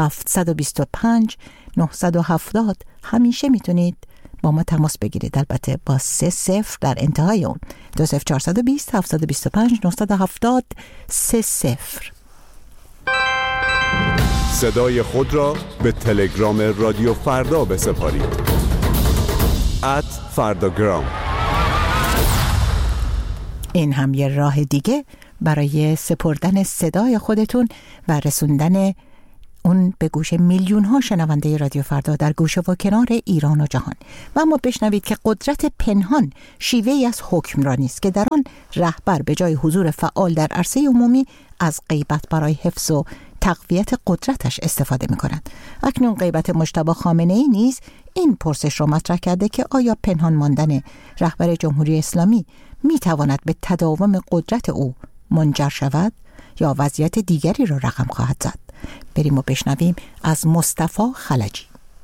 725 970 همیشه میتونید با ما تماس بگیرید، البته با 30 در انتهای اون. 20420 725 970 30. صدای خود را به تلگرام رادیو فردا بسپارید. @فرداگرام. این هم یه راه دیگه برای سپردن صدای خودتون و رسوندن اون به گوش میلیون ها شنونده رادیو فردا در گوشه و کنار ایران و جهان. و اما بشنوید که قدرت پنهان شیوه‌ای از حکمرانی است که در آن رهبر به جای حضور فعال در عرصه عمومی از غیبت برای حفظ و تقویت قدرتش استفاده می‌کند. اکنون غیبت مجتبی خامنه‌ای نیز این پرسش را مطرح کرده که آیا پنهان ماندن رهبر جمهوری اسلامی می‌تواند به تداوم قدرت او منجر شود یا وضعیت دیگری را رقم خواهد زد؟ بریم و بشنویم از مصطفی خلجی.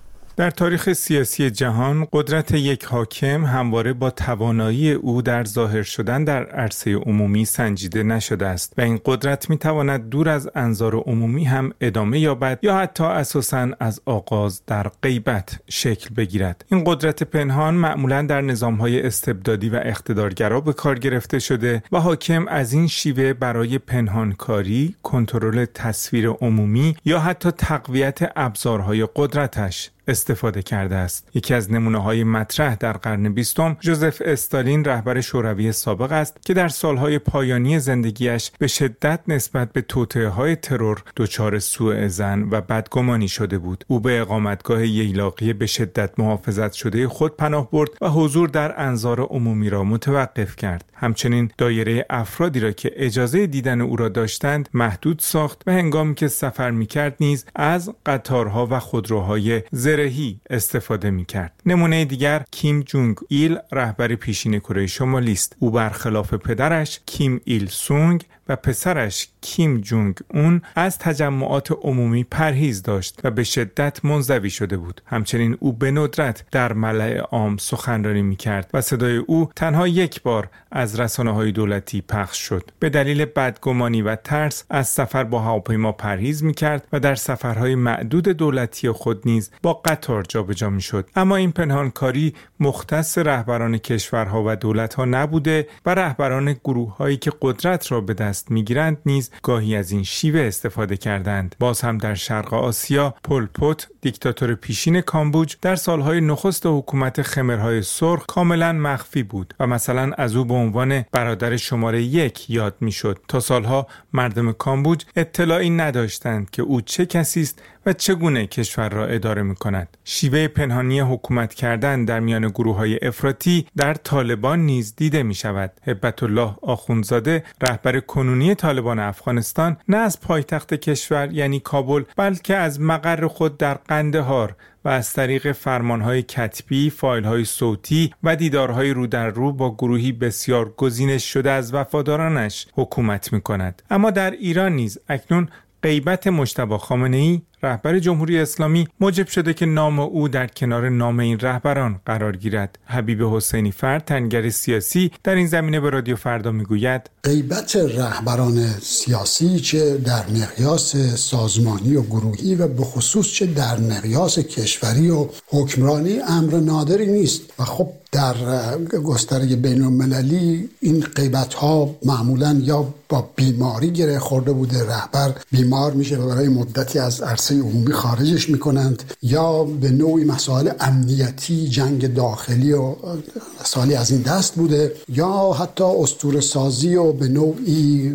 در تاریخ سیاسی جهان قدرت یک حاکم همواره با توانایی او در ظاهر شدن در عرصه عمومی سنجیده نشده است و این قدرت میتواند دور از انظار عمومی هم ادامه یابد یا حتی اساساً از آغاز در غیبت شکل بگیرد. این قدرت پنهان معمولاً در نظام‌های استبدادی و اقتدارگرا به کار گرفته شده و حاکم از این شیوه برای پنهانکاری، کنترل تصویر عمومی یا حتی تقویت ابزارهای قدرتش استفاده کرده است. یکی از نمونه‌های مطرح در قرن 20 ژوزف استالین رهبر شوروی سابق است که در سالهای پایانی زندگیش به شدت نسبت به توطئه‌های ترور دچار سوء ظن و بدگمانی شده بود. او به اقامتگاه ییلاقی به شدت محافظت شده خود پناه برد و حضور در انظار عمومی را متوقف کرد. همچنین دایره افرادی را که اجازه دیدن او را داشتند محدود ساخت و هنگامی که سفر می‌کرد نیز از قطارها و خودروهای زرهی استفاده می‌کرد. نمونه دیگر کیم جونگ ایل رهبر پیشین کره شمالی است. او برخلاف پدرش کیم ایل سونگ و پسرش کیم جونگ اون از تجمعات عمومی پرهیز داشت و به شدت منزوی شده بود. همچنین او به ندرت در ملأ عام سخنرانی می‌کرد و صدای او تنها یک بار از رسانه‌های دولتی پخش شد. به دلیل بدگمانی و ترس از سفر با هواپیما پرهیز می‌کرد و در سفرهای معدود دولتی خود نیز با قطار جابجا می‌شد. اما این پنهانکاری مختص رهبران کشورها و دولت‌ها نبوده و رهبران گروه‌هایی که قدرت را به دست می‌گیرند نیز گاهی از این شیوه استفاده کردند. باز هم در شرق آسیا پل پوت دیکتاتور پیشین کامبوج در سالهای نخست حکومت خمرهای سرخ کاملا مخفی بود و مثلا از او به عنوان برادر شماره 1 یاد می‌شد. تا سالها مردم کامبوج اطلاعی نداشتند که او چه کسی است و چگونه کشور را اداره می‌کند. شیوه پنهانی حکومت کردن در میان گروه‌های افراطی در طالبان نیز دیده می‌شود. هبت الله آخوندزاده رهبر کنونی طالبان افغانستان نه از پایتخت کشور یعنی کابل بلکه از مقر خود در قندهار و از طریق فرمانهای کتبی، فایل‌های صوتی و دیدارهای رو در رو با گروهی بسیار گزینش شده از وفادارانش حکومت می‌کند. اما در ایران نیز اکنون غیبت مجتبی خامنه‌ای رهبر جمهوری اسلامی موجب شده که نام او در کنار نام این رهبران قرار گیرد. حبیب حسینی فرد تنگر سیاسی در این زمینه به رادیو فردا میگوید غیبت رهبران سیاسی چه در مقیاس سازمانی و گروهی و به خصوص چه در مقیاس کشوری و حکمرانی امر نادری نیست و خب در گستره بین المللی این غیبت ها معمولا یا با بیماری گره خورده بوده، رهبر بیمار میشه و برای مدتی از عرصه عمومی خارجش میکنند، یا به نوعی مسائل امنیتی، جنگ داخلی و مسائلی از این دست بوده، یا حتی اسطوره سازی و به نوعی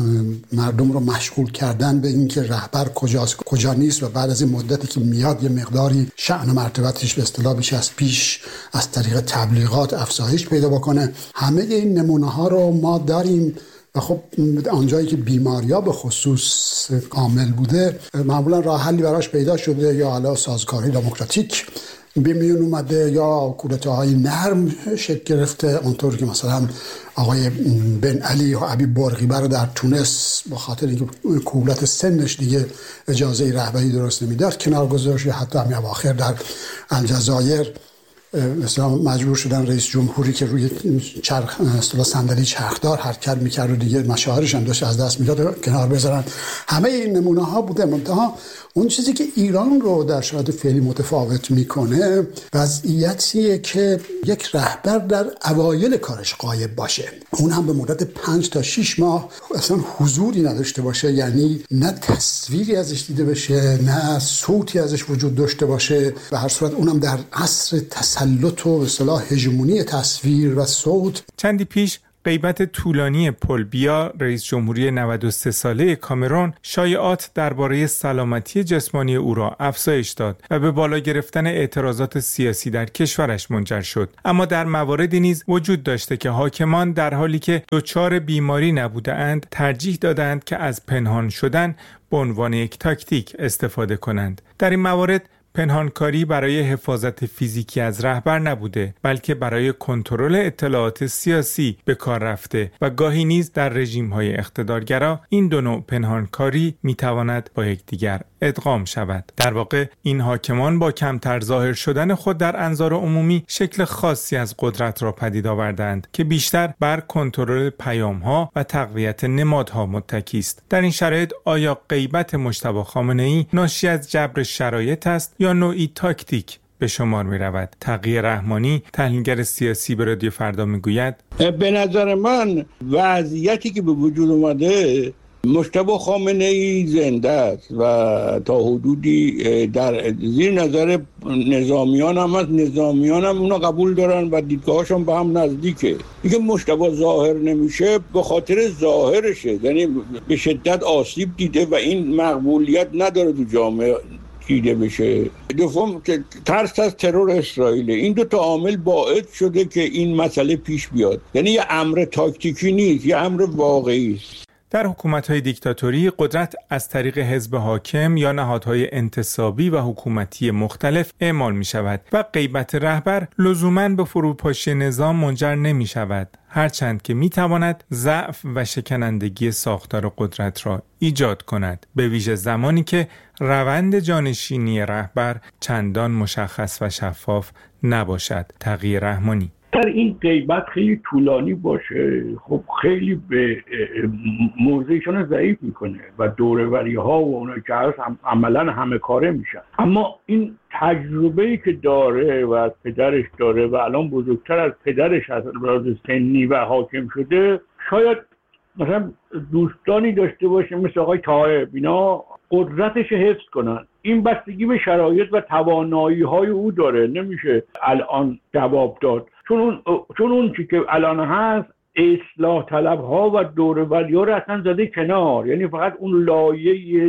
مردم رو مشغول کردن به اینکه رهبر کجاست کجا نیست و بعد از این مدتی که میاد یه مقداری شأن و مرتبتش به اصطلاح بیش از پیش از طریق تبلیغات افزایش پیدا بکنه. همه این نمونه ها رو ما داریم و خب آنجایی که بیماریا به خصوص کامل بوده معمولا راه حلی براش پیدا شده، یا علا سازگاری دموکراتیک به میون اومده یا کودتاهای نرم شکل گرفته، اونطور که مثلا آقای بن علی و عبی بورقیبه رو در تونس با خاطر اینکه کولت سنش دیگه اجازه رهبری درست نمیداد کنار گذاشت، یا حتی همین اواخر در الجزایر مثلا مجبور شدن رئیس جمهوری که روی صندلی چرخدار حرکت میکرد و دیگه مشاعرش هم داشت از دست میداد کنار بذارن. همه این نمونه ها بوده. منتها اون چیزی که ایران رو در شرایط فعلی متفاوت میکنه وضعیتیه که یک رهبر در اوایل کارش غایب باشه، اون هم به مدت 5 تا 6 ماه اصلا حضوری نداشته باشه، یعنی نه تصویری ازش دیده بشه نه صوتی ازش وجود داشته باشه. به هر صورت اونم در عصر تسلط و به اصطلاح هژمونی تصویر و صوت. چندی پیش غیبت طولانی پل بیا رئیس جمهوری 93 ساله کامرون شایعات درباره سلامتی جسمانی او را افزایش داد و به بالا گرفتن اعتراضات سیاسی در کشورش منجر شد. اما در مواردی نیز وجود داشته که حاکمان در حالی که دچار بیماری نبوده‌اند ترجیح دادند که از پنهان شدن به عنوان یک تاکتیک استفاده کنند. در این موارد پنهانکاری برای حفاظت فیزیکی از رهبر نبوده، بلکه برای کنترل اطلاعات سیاسی به کار رفته و گاهی نیز در رژیم‌های اقتدارگرا این دو نوع پنهانکاری می‌تواند با یکدیگر ادغام شود. در واقع این حاکمان با کمتر ظاهر شدن خود در انظار عمومی شکل خاصی از قدرت را پدید آوردند که بیشتر بر کنترل پیام‌ها و تقویت نمادها متکی است. در این شرایط آیا غیبت مجتبی خامنه‌ای ناشی از جبر شرایط است یا نوعی تاکتیک به شمار می رود؟ تقی رحمانی، تحلیلگر سیاسی، به رادیو فردا می گوید به نظر من وضعیتی که به وجود اومده مجتبی خامنه‌ای زنده است و تا حدودی در زیر نظر نظامیان هم از نظامیان هم اونا قبول دارن و دیدگاهاشون به هم نزدیکه. اینکه مجتبی ظاهر نمیشه به خاطر ظاهرشه، یعنی به شدت آسیب دیده و این مقبولیت نداره تو جامعه دیده بشه. دوم که ترس از ترور اسرائیل. این دو تا عامل باعث شده که این مسئله پیش بیاد. یعنی یه امر تاکتیکی نیست، یه امر واقعی است. در حکومت‌های دیکتاتوری قدرت از طریق حزب حاکم یا نهادهای انتصابی و حکومتی مختلف اعمال می‌شود و غیبت رهبر لزوماً به فروپاشی نظام منجر نمی‌شود، هرچند که می‌تواند ضعف و شکنندگی ساختار قدرت را ایجاد کند، به ویژه زمانی که روند جانشینی رهبر چندان مشخص و شفاف نباشد. تقی رحمانی: در این غیبت خیلی طولانی باشه خب خیلی به موضعشون ضعیف میکنه و دوروری ها و اونایی که هست عملا همه کاره میشن. اما این تجربه‌ای که داره و از پدرش داره و الان بزرگتر از پدرش از راز سنی و حاکم شده، شاید مثلا دوستانی داشته باشه مثل آقای طاهب، اینا قدرتش حفظ کنن. این بستگی به شرایط و توانایی های او داره، نمیشه الان جواب داد، چون اون چی که الان هست اصلاح طلب ها و دوروری ها رو اصلا زده کنار، یعنی فقط اون لایه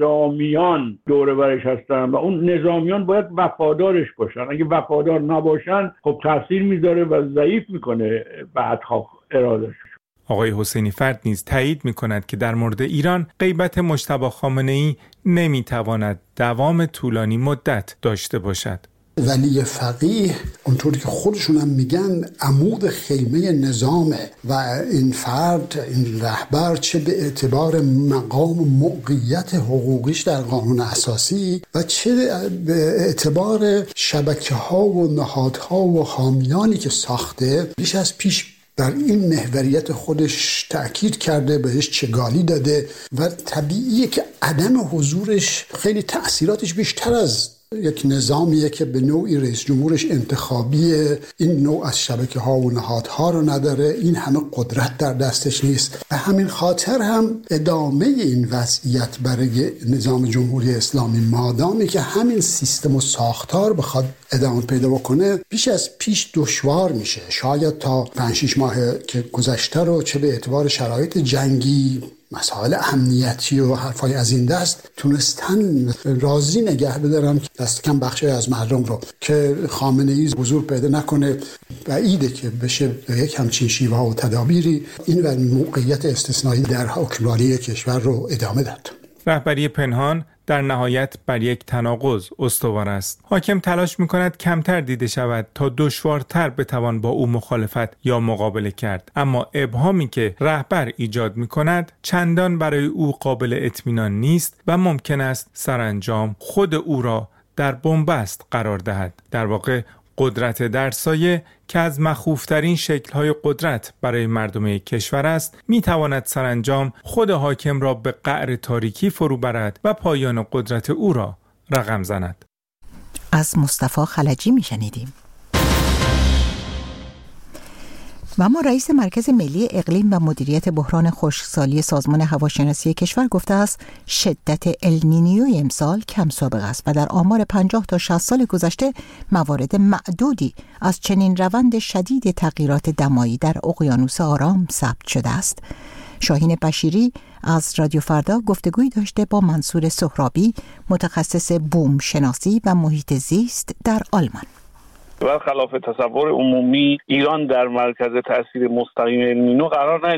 نظامیان دوروریش هستن و اون نظامیان باید وفادارش باشن. اگه وفادار نباشن خب تاثیر میذاره و ضعیف میکنه بعدها ارادهش. آقای حسینی فرد نیز تایید می‌کند که در مورد ایران غیبت مجتبی خامنه‌ای نمی‌تواند دوام طولانی مدت داشته باشد. ولی فقیه اونطوری که خودشون هم میگن عمود خیمه نظامه و این فرد، این رهبر، چه به اعتبار مقام و موقعیت حقوقیش در قانون اساسی و چه به اعتبار شبکه‌ها و نهادها و حامیانی که ساخته، بیش از پیش در این محوریت خودش تأکید کرده، بهش چگالی داده و طبیعیه که عدم حضورش خیلی تأثیراتش بیشتر از یک نظامیه که به نوعی رئیس جمهورش انتخابیه، این نوع از شبکه ها و نهادها رو نداره، این همه قدرت در دستش نیست. به همین خاطر هم ادامه این وضعیت برای نظام جمهوری اسلامی، مادامی که همین سیستم و ساختار بخواد ادامه پیدا بکنه، بیش از پیش دشوار میشه. شاید تا 5-6 ماه که گذشته رو چه به اعتبار شرایط جنگی، مسائل امنیتی و حرفای از این دست تونستن راضی نگه بدارن دست کم بخشی از مردم رو که خامنه‌ای حضور پیدا نکنه. بعیده که بشه به یک همچین شیوه و تدابیری این و موقعیت استثنایی در حکمرانی کشور رو ادامه داد. رهبری پنهان در نهایت بر یک تناقض استوار است. حاکم تلاش می‌کند کمتر دیده شود تا دشوارتر بتوان با او مخالفت یا مقابله کرد، اما ابهامی که رهبر ایجاد می‌کند چندان برای او قابل اطمینان نیست و ممکن است سرانجام خود او را در بنبست قرار دهد. در واقع قدرت در سایه که از مخوفترین شکل‌های قدرت برای مردم کشور است، می‌تواند سرانجام خود حاکم را به قعر تاریکی فرو برد و پایان قدرت او را رقم زند. از مصطفی خلجی میشنیدیم. و اما رئیس مرکز ملی اقلیم و مدیریت بحران خشکسالی سازمان هواشناسی کشور گفته است شدت النینیوی امسال کم سابقه است و در آمار 50 تا 60 سال گذشته موارد معدودی از چنین روند شدید تغییرات دمایی در اقیانوس آرام ثبت شده است. شاهین بشیری از رادیو فردا گفتگویی داشته با منصور سهرابی، متخصص بوم شناسی و محیط زیست در آلمان. برخلاف تصور عمومی ایران در مرکز تاثیر مستقیم النینو قرار